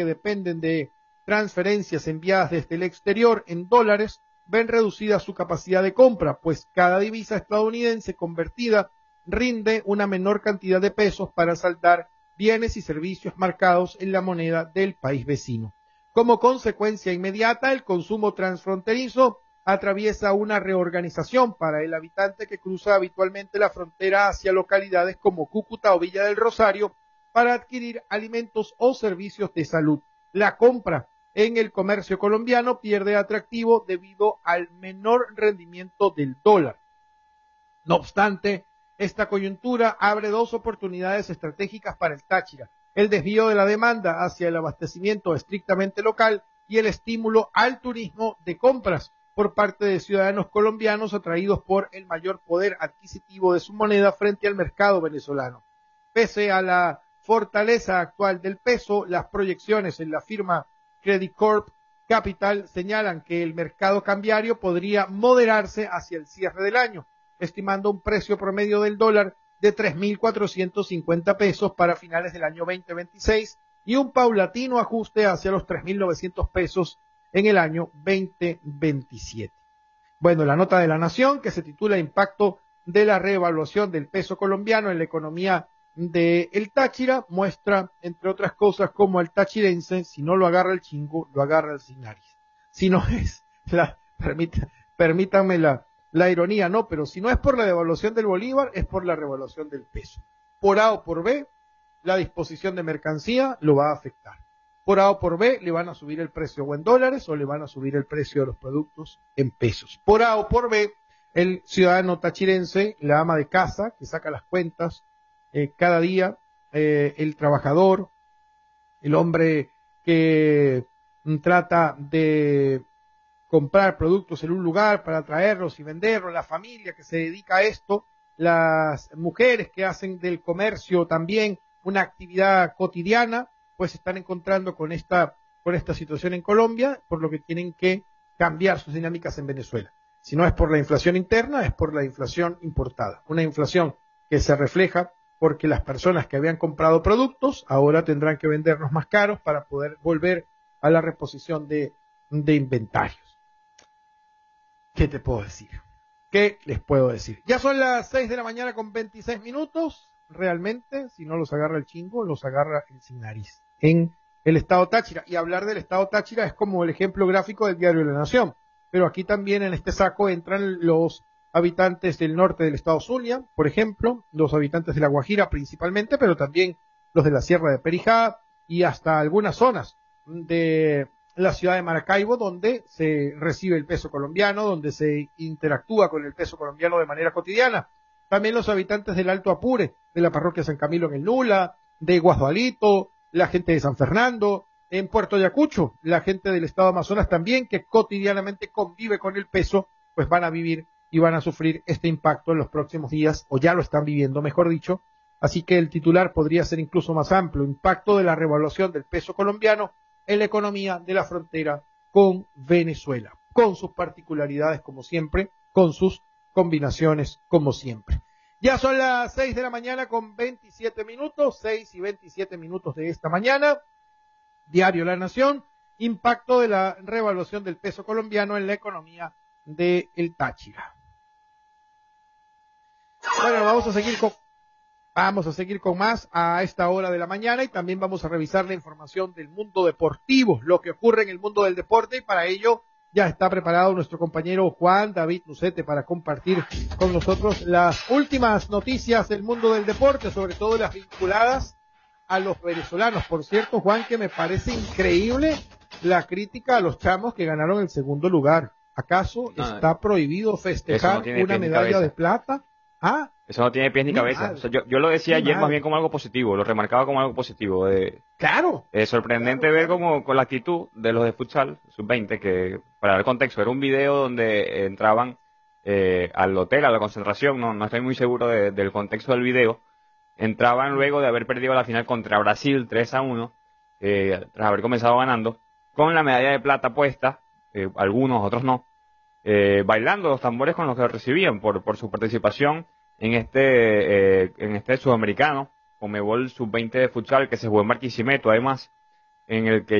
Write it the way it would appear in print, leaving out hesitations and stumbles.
dependen de transferencias enviadas desde el exterior en dólares ven reducida su capacidad de compra, pues cada divisa estadounidense convertida rinde una menor cantidad de pesos para saldar bienes y servicios marcados en la moneda del país vecino. Como consecuencia inmediata, el consumo transfronterizo atraviesa una reorganización para el habitante que cruza habitualmente la frontera hacia localidades como Cúcuta o Villa del Rosario para adquirir alimentos o servicios de salud. La compra en el comercio colombiano pierde atractivo debido al menor rendimiento del dólar. No obstante, esta coyuntura abre dos oportunidades estratégicas para el Táchira: el desvío de la demanda hacia el abastecimiento estrictamente local y el estímulo al turismo de compras por parte de ciudadanos colombianos atraídos por el mayor poder adquisitivo de su moneda frente al mercado venezolano. Pese a la fortaleza actual del peso, las proyecciones en la firma Credit Corp Capital señalan que el mercado cambiario podría moderarse hacia el cierre del año, estimando un precio promedio del dólar de 3.450 pesos para finales del año 2026 y un paulatino ajuste hacia los 3.900 pesos en el año 2027. Bueno, la nota de La Nación, que se titula Impacto de la reevaluación del peso colombiano en la economía de el Táchira, muestra, entre otras cosas, cómo el tachirense, si no lo agarra el chingo, lo agarra el sin nariz. Si no es, permítanme la ironía, no, pero si no es por la devaluación del bolívar, es por la revaluación del peso. Por A o por B, la disposición de mercancía lo va a afectar. Por A o por B, le van a subir el precio o en dólares o le van a subir el precio de los productos en pesos. Por A o por B, el ciudadano tachirense, la ama de casa, que saca las cuentas cada día, el trabajador, el hombre que trata de comprar productos en un lugar para traerlos y venderlos, la familia que se dedica a esto, las mujeres que hacen del comercio también una actividad cotidiana, pues se están encontrando con esta situación en Colombia, por lo que tienen que cambiar sus dinámicas en Venezuela. Si no es por la inflación interna, es por la inflación importada. Una inflación que se refleja porque las personas que habían comprado productos ahora tendrán que venderlos más caros para poder volver a la reposición de inventarios. ¿Qué te puedo decir? ¿Qué les puedo decir? Ya son las 6 de la mañana con 26 minutos. Realmente, si no los agarra el chingo, los agarra el sin nariz. En el estado Táchira. Y hablar del estado Táchira es como el ejemplo gráfico del diario La Nación. Pero aquí también en este saco entran los habitantes del norte del estado Zulia, por ejemplo, los habitantes de La Guajira principalmente, pero también los de la Sierra de Perijá y hasta algunas zonas de la ciudad de Maracaibo, donde se recibe el peso colombiano, donde se interactúa con el peso colombiano de manera cotidiana. También los habitantes del Alto Apure, de la parroquia San Camilo en el Nula, de Guasdualito, la gente de San Fernando, en Puerto Ayacucho, la gente del estado Amazonas también, que cotidianamente convive con el peso, pues van a vivir y van a sufrir este impacto en los próximos días, o ya lo están viviendo, mejor dicho. Así que el titular podría ser incluso más amplio: impacto de la revaluación del peso colombiano en la economía de la frontera con Venezuela, con sus particularidades como siempre, con sus combinaciones como siempre. Ya son las 6 de la mañana con 27 minutos, 6 y 27 minutos de esta mañana. Diario La Nación, impacto de la revaluación del peso colombiano en la economía de el Táchira. Bueno, vamos a seguir con más a esta hora de la mañana y también vamos a revisar la información del mundo deportivo, lo que ocurre en el mundo del deporte, y para ello ya está preparado nuestro compañero Juan David Lucete para compartir con nosotros las últimas noticias del mundo del deporte, sobre todo las vinculadas a los venezolanos. Por cierto, Juan, que me parece increíble la crítica a los chamos que ganaron el segundo lugar. ¿Acaso está prohibido festejar una medalla de plata? ¿Ah? Eso no tiene pies ni cabeza. O sea, yo lo decía ayer más bien como algo positivo, lo remarcaba como algo positivo. Claro. Sorprendente ver como con la actitud de los de futsal sub-20, que para dar contexto era un video donde entraban al hotel, a la concentración, no estoy muy seguro del contexto del video. Entraban luego de haber perdido la final contra Brasil 3-1, tras haber comenzado ganando, con la medalla de plata puesta, algunos, otros no, bailando los tambores con los que recibían por su participación en este sudamericano, Conmebol sub-20 de futsal, que se jugó en Barquisimeto, además, en el que